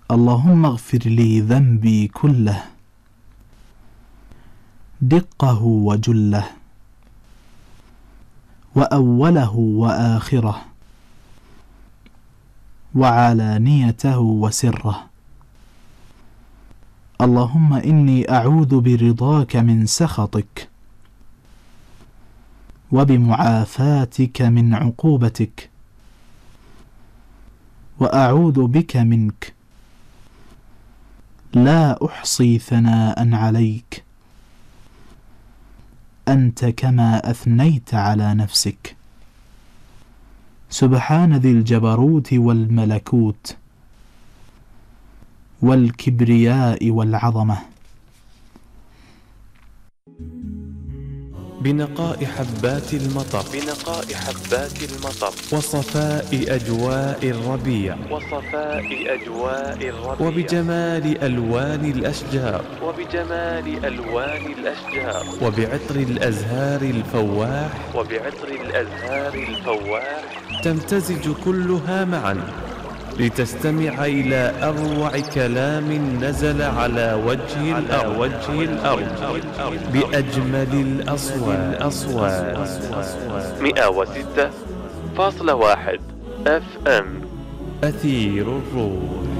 اللهم اغفر لي ذنبي كله دقه وجله وأوله وآخره وعلانيته وسره. اللهم إني أعوذ برضاك من سخطك وبمعافاتك من عقوبتك وأعوذ بك منك لا أحصي ثناء عليك أنت كما أثنيت على نفسك. سبحان ذي الجبروت والملكوت والكبرياء والعظمة. بنقاء حبات المطر، بنقاء حبات المطر، وصفاء أجواء الربيع، وصفاء أجواء الربيع، وبجمال ألوان الأشجار، وبجمال ألوان الأشجار، وبعطر الأزهار الفواح، وبعطر الأزهار الفواح، تمتزج كلها معا لتستمع إلى أروع كلام نزل على وجه الأرض بأجمل الأصوات. 106.1 FM أثير الروح.